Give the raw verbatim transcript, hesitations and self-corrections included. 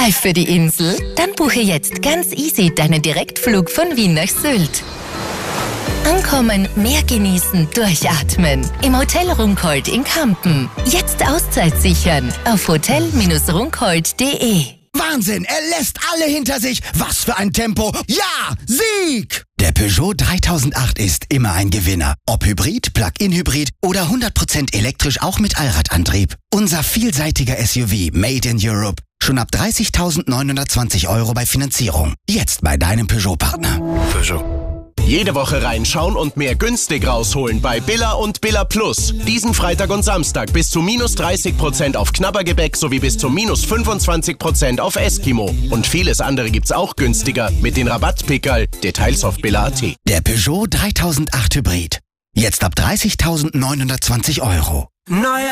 Reif für die Insel? Dann buche jetzt ganz easy deinen Direktflug von Wien nach Sylt. Ankommen, mehr genießen, durchatmen. Im Hotel Runcolt in Kampen. Jetzt Auszeit sichern auf hotel Bindestrich runcolt punkt de. Wahnsinn, er lässt alle hinter sich. Was für ein Tempo. Ja, Sieg! Der Peugeot dreitausendacht ist immer ein Gewinner. Ob Hybrid, Plug-in-Hybrid oder hundert Prozent elektrisch auch mit Allradantrieb. Unser vielseitiger S U V Made in Europe. Schon ab dreißigtausendneunhundertzwanzig Euro bei Finanzierung. Jetzt bei deinem Peugeot-Partner. Peugeot. Jede Woche reinschauen und mehr günstig rausholen bei Billa und Billa Plus. Diesen Freitag und Samstag bis zu minus dreißig Prozent auf Knabbergebäck sowie bis zu minus fünfundzwanzig Prozent auf Eskimo. Und vieles andere gibt's auch günstiger mit den Rabattpickerl. Details auf billa punkt at. Der Peugeot dreitausendacht Hybrid. Jetzt ab dreißigtausendneunhundertzwanzig Euro. Neuer